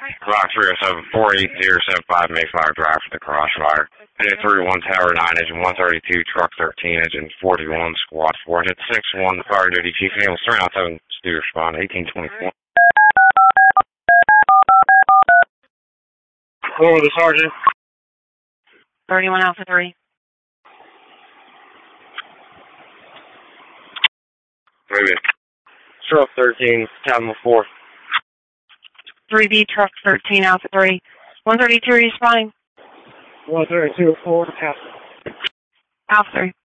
Rock 307, 48075, make fire drive for the crossfire. Hit 31 Tower 9, engine 132, truck 13, engine 41, squad 4. Hit 6-1, fire duty chief, ambulance 397, student respond, 1824. Over the sergeant. 31 Alpha 3. Maybe. Truck 13, cabin 4. 3B truck 13 Alpha 3. 132 responding. 132 4, Alpha. Alpha 3.